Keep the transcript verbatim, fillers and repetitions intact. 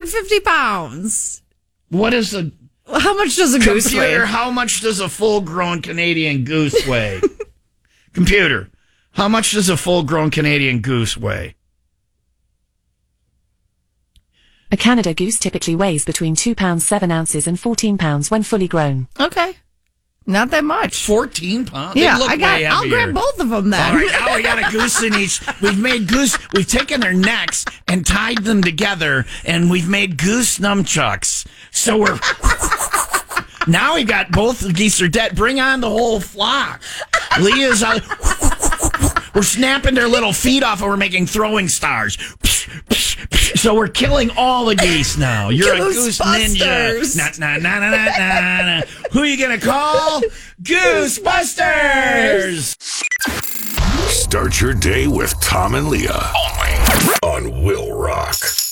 fifty pounds. What is a... How much does a goose weigh? Computer, how much does a full-grown Canadian goose weigh? Computer, how much does a full-grown Canadian goose weigh? A Canada goose typically weighs between two pounds seven ounces and fourteen pounds when fully grown. Okay. Not that much. fourteen pounds? Yeah, They look I got, way I'll heavier. grab both of them then. All right, now we got a goose in each. We've made goose, we've taken their necks and tied them together, and we've made goose nunchucks. So we're... Now we got both the geese are dead. Bring on the whole flock. Leah's out. We're snapping their little feet off and we're making throwing stars. So we're killing all the geese now. You're a goose ninja. Nah, nah, nah, nah, nah, nah, nah. Who are you going to call? Goosebusters! Start your day with Tom and Leah. Only on Will Rock.